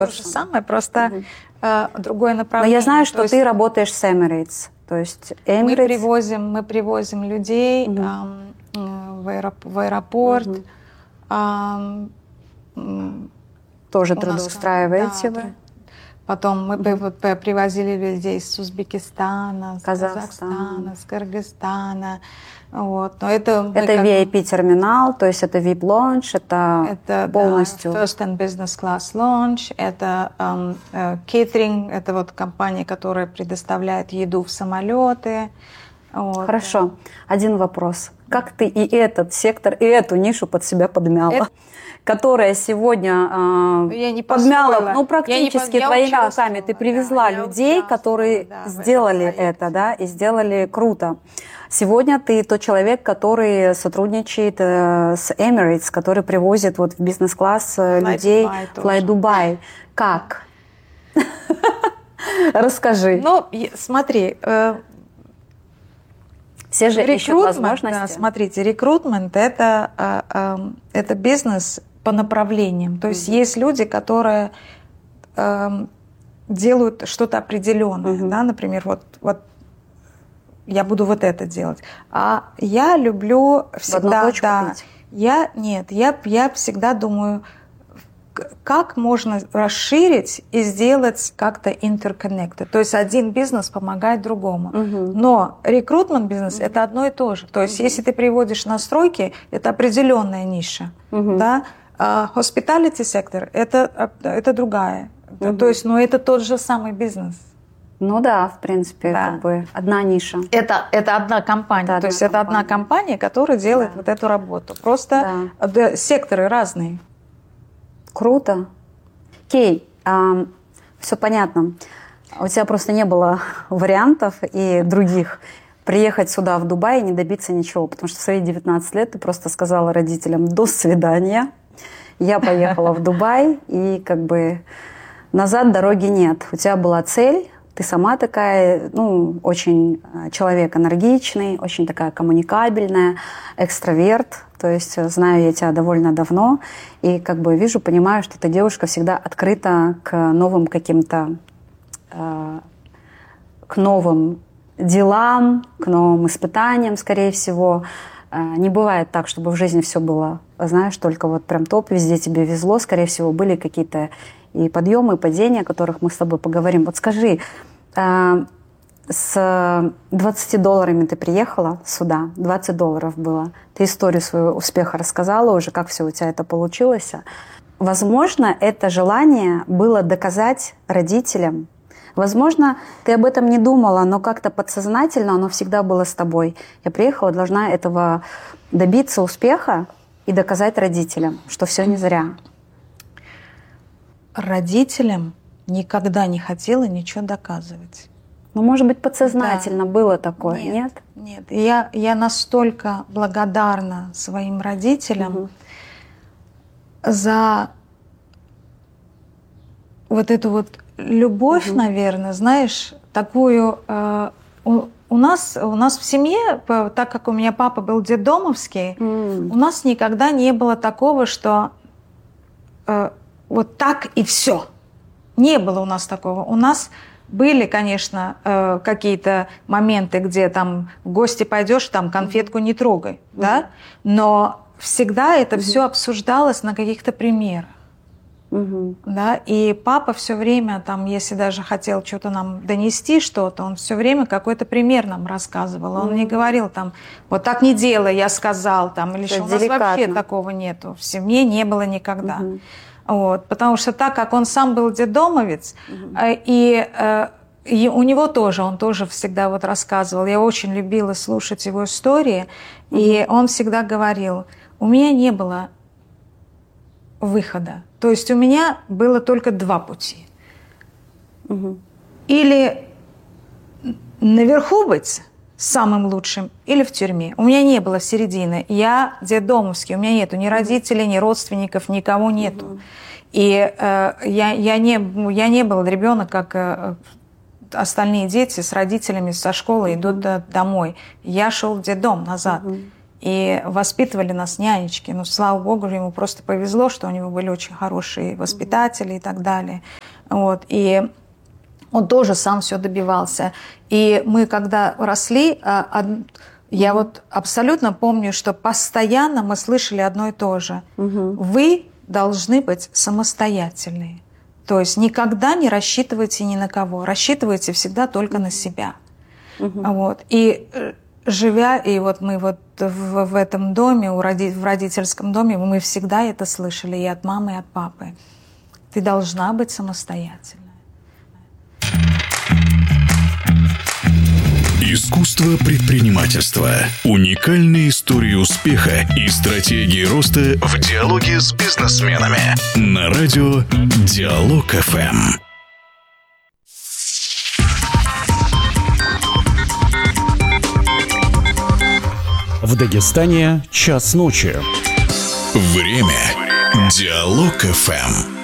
То же самое, просто другое направление. Но я знаю, что ты работаешь с Emirates. То есть Emirates... мы привозим людей в аэропорт. Тоже трудоустраиваете вы? Потом мы привозили людей с Узбекистана, с Казахстана, с Кыргызстана. Вот. Но это VIP-терминал, то есть это VIP-лонж, это полностью... First and Business Class Lounge, это catering, это вот компания, которая предоставляет еду в самолеты. Вот. Хорошо. Один вопрос. Как ты и этот сектор, и эту нишу под себя подмяла? Которая сегодня подмяла, ну, практически твоими руками. Ты привезла людей, которые сделали это, да, и сделали круто. Сегодня ты тот человек, который сотрудничает с Emirates, который привозит вот в бизнес-класс людей в Fly Dubai. Как? Расскажи. Ну, смотри, все же ищут возможности. Да, смотрите, рекрутмент это бизнес по направлениям. То есть есть люди, которые делают что-то определенное, да, например, вот я буду вот это делать. А я люблю всегда, я всегда думаю, как можно расширить и сделать как-то interconnected. То есть один бизнес помогает другому. Но рекрутмент бизнес это одно и то же. То есть если ты приводишь настройки, это определенная ниша, да. Hospitality сектор это другая. То есть, но это тот же самый бизнес. Ну да, в принципе, как бы одна ниша. Это одна компания. Да, то есть это одна компания, которая делает вот эту работу. Просто секторы разные. Круто. Кей, все понятно. У тебя просто не было вариантов и других приехать сюда, в Дубай, и не добиться ничего. Потому что в свои 19 лет ты просто сказала родителям «до свидания». Я поехала в Дубай, и как бы назад дороги нет. У тебя была цель, ты сама такая, ну, очень человек энергичный, очень такая коммуникабельная, экстраверт. То есть знаю я тебя довольно давно, и как бы вижу, понимаю, что эта девушка всегда открыта к новым каким-то, к новым делам, к новым испытаниям, скорее всего. Не бывает так, чтобы в жизни все было, знаешь, только вот прям топ, везде тебе везло. Скорее всего, были какие-то и подъемы, и падения, о которых мы с тобой поговорим. Вот скажи, с 20 долларами ты приехала сюда, 20 долларов было. Ты историю своего успеха рассказала уже, как все у тебя это получилось. Возможно, это желание было доказать родителям. Возможно, ты об этом не думала, но как-то подсознательно оно всегда было с тобой. Я приехала, должна этого добиться успеха и доказать родителям, что все не зря. Родителям никогда не хотела ничего доказывать. Ну, может быть, подсознательно было такое, нет? Нет. Я настолько благодарна своим родителям за вот эту вот любовь, наверное, знаешь, такую... У нас в семье, так как у меня папа был детдомовский, у нас никогда не было такого, что вот так и все. Не было у нас такого. У нас были, конечно, какие-то моменты, где там в гости пойдешь, там конфетку не трогай, да? Но всегда это все обсуждалось на каких-то примерах. Да? И папа все время, там, если даже хотел что-то нам донести, что-то, он все время какой-то пример нам рассказывал. Он не говорил там, вот так не делай, я сказал, там, или что. У нас вообще такого нету. В семье не было никогда. Вот, потому что так как он сам был детдомовец, и у него тоже, он тоже всегда вот рассказывал, я очень любила слушать его истории, и он всегда говорил, у меня не было выхода. То есть у меня было только два пути. Или наверху быть самым лучшим, или в тюрьме. У меня не было середины. Я детдомовский, у меня нету ни родителей, ни родственников, никого нету. И я не был ребенок, как остальные дети с родителями со школы идут домой. Я шел в детдом назад. И воспитывали нас нянечки. Но, слава богу, ему просто повезло, что у него были очень хорошие воспитатели и так далее. Вот. И он тоже сам все добивался. И мы, когда росли, я вот абсолютно помню, что постоянно мы слышали одно и то же. Вы должны быть самостоятельные. То есть никогда не рассчитывайте ни на кого. Рассчитывайте всегда только на себя. Вот. И живя, и вот мы вот в этом доме, в родительском доме, мы всегда это слышали и от мамы, и от папы. Ты должна быть самостоятельной. Искусство предпринимательства. Уникальные истории успеха и стратегии роста в диалоге с бизнесменами. На радио Диалог ФМ. В Дагестане час ночи. Время. Диалог ФМ.